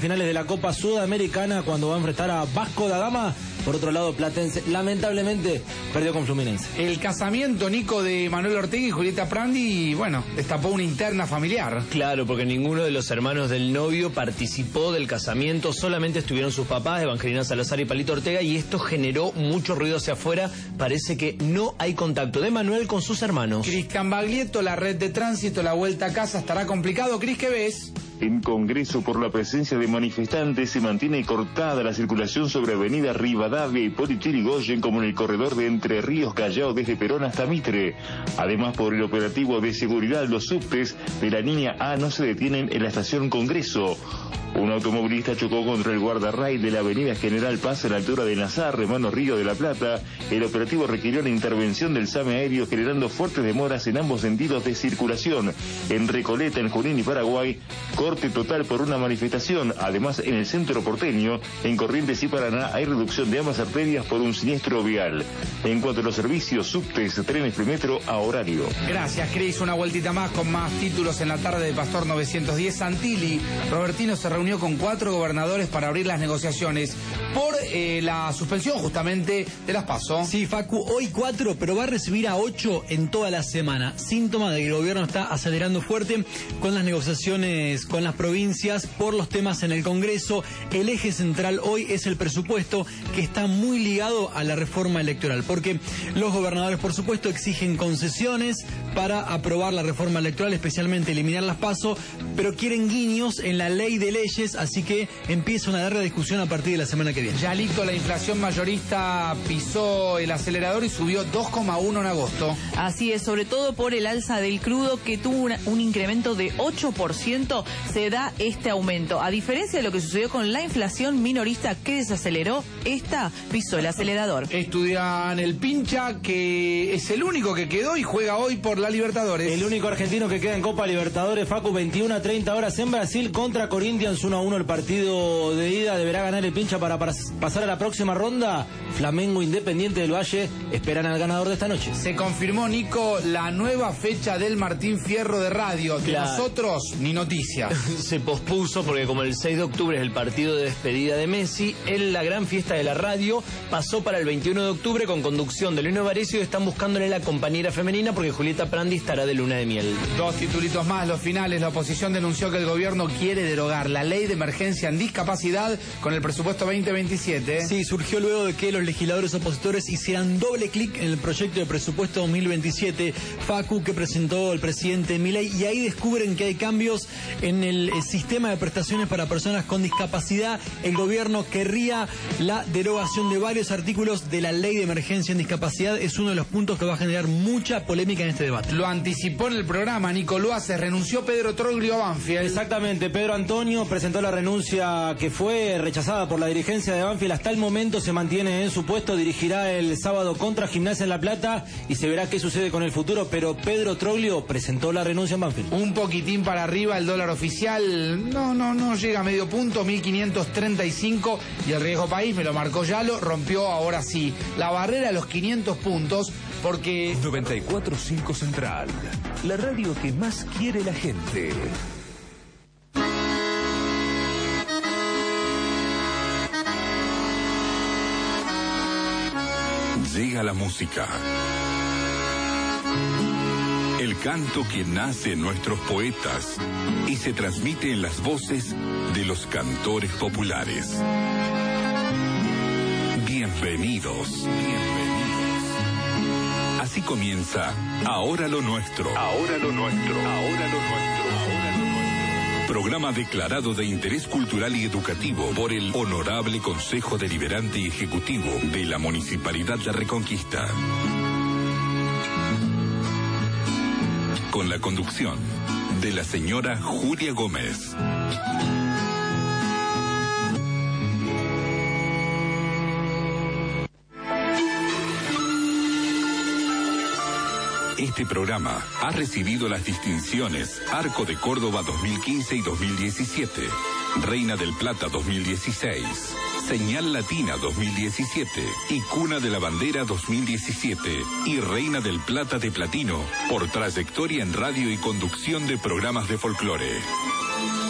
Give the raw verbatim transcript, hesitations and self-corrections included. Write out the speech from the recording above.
Finales de la Copa Sudamericana cuando va a enfrentar a Vasco da Gama. Por otro lado, Platense lamentablemente perdió con Fluminense. El casamiento, Nico, de Manuel Ortega y Julieta Prandi, bueno, destapó una interna familiar. Claro, porque ninguno de los hermanos del novio participó del casamiento, solamente estuvieron sus papás, Evangelina Salazar y Palito Ortega, y esto generó mucho ruido hacia afuera. Parece que no hay contacto de Manuel con sus hermanos. Cristian Baglietto, la red de tránsito, la vuelta a casa estará complicado. Cris, ¿qué ves? En Congreso, por la presencia de manifestantes, se mantiene cortada la circulación sobre Avenida Rivadavia, Hipólito Yrigoyen, como en el corredor de Entre Ríos Callao desde Perón hasta Mitre. Además, por el operativo de seguridad, los subtes de la línea A no se detienen en la estación Congreso. Un automovilista chocó contra el guardarray de la avenida General Paz a la altura de Nazar, hermano Río de la Plata. El operativo requirió la intervención del SAME aéreo, generando fuertes demoras en ambos sentidos de circulación. En Recoleta, en Junín y Paraguay, corte total por una manifestación. Además, en el centro porteño, en Corrientes y Paraná, hay reducción de ambas arterias por un siniestro vial. En cuanto a los servicios, subtes, trenes premetro a horario. Gracias, Cris. Una vueltita más con más títulos en la tarde de Pastor novecientos diez. Santilli, Robertino se reunió con cuatro gobernadores para abrir las negociaciones por eh, la suspensión justamente de las PASO. Sí, Facu, hoy cuatro, pero va a recibir a ocho en toda la semana. Síntoma de que el gobierno está acelerando fuerte con las negociaciones con las provincias por los temas en el Congreso. El eje central hoy es el presupuesto, que está muy ligado a la reforma electoral, porque los gobernadores, por supuesto, exigen concesiones para aprobar la reforma electoral, especialmente eliminar las PASO, pero quieren guiños en la ley de leyes, así que empieza una larga discusión a partir de la semana que viene. Ya listo, la inflación mayorista pisó el acelerador y subió dos coma uno en agosto. Así es, sobre todo por el alza del crudo, que tuvo una, un incremento de ocho por ciento, se da este aumento. A diferencia de lo que sucedió con la inflación minorista, que desaceleró, esta pisó el acelerador. Estudian el Pincha, que es el único que quedó y juega hoy por la Libertadores. El único argentino que queda en Copa Libertadores, Facu, veintiuna a treinta horas en Brasil contra Corinthians, uno a uno el partido de ida. Deberá ganar el Pincha para pasar a la próxima ronda. Flamengo, Independiente del Valle esperan al ganador de esta noche. Se confirmó, Nico, la nueva fecha del Martín Fierro de radio. De claro. Nosotros, ni noticia. Se pospuso porque como el seis de octubre es el partido de despedida de Messi, en la gran fiesta de la radio pasó para el veintiuno de octubre con conducción de Luis Varecio, y están buscándole la compañera femenina porque Julieta Prandi estará de luna de miel. Dos titulitos más, los finales. La oposición denunció que el gobierno quiere derogar la ley de emergencia en discapacidad con el presupuesto veinte veintisiete. Sí, surgió luego de que los legisladores opositores hicieran doble clic en el proyecto de presupuesto dos mil veintisiete, Facu, que presentó el presidente Milei, y ahí descubren que hay cambios en el sistema de prestaciones para personas con discapacidad. El gobierno querría la derogación de varios artículos de la ley de emergencia en discapacidad. Es uno de los puntos que va a generar mucha polémica en este debate. Lo anticipó en el programa Nico Luaces, renunció Pedro Troglio a Banfield. Exactamente, Pedro Antonio presentó la renuncia que fue rechazada por la dirigencia de Banfield. Hasta el momento se mantiene en su puesto, dirigirá el sábado contra Gimnasia en La Plata y se verá qué sucede con el futuro, pero Pedro Troglio presentó la renuncia en Banfield. Un poquitín para arriba el dólar oficial, no, no, no llega a medio punto, mil quinientos treinta y cinco, y el riesgo país, me lo marcó Yalo, rompió ahora sí la barrera de los quinientos puntos, porque... noventa y cuatro punto cinco Central, la radio que más quiere la gente. Llega la música. El canto que nace en nuestros poetas y se transmite en las voces de los cantores populares. Bienvenidos, bienvenidos. Así comienza Ahora lo Nuestro. Ahora lo Nuestro. Ahora lo Nuestro. Ahora lo Nuestro. Programa declarado de interés cultural y educativo por el Honorable Consejo Deliberante y Ejecutivo de la Municipalidad de Reconquista. Con la conducción de la señora Julia Gómez. Este programa ha recibido las distinciones Arco de Córdoba dos mil quince y dos mil diecisiete, Reina del Plata dos mil dieciséis, Señal Latina dos mil diecisiete y Cuna de la Bandera dos mil diecisiete y Reina del Plata de Platino por trayectoria en radio y conducción de programas de folclore.